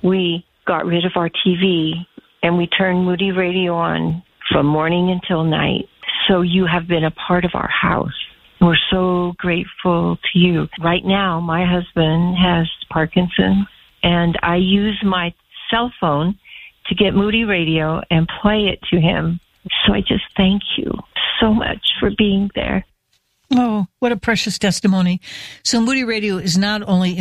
we got rid of our TV and we turned Moody Radio on from morning until night. So you have been a part of our house. We're so grateful to you. Right now, my husband has Parkinson's, and I use my cell phone to get Moody Radio and play it to him. So I just thank you so much for being there. Oh, what a precious testimony. So Moody Radio is not only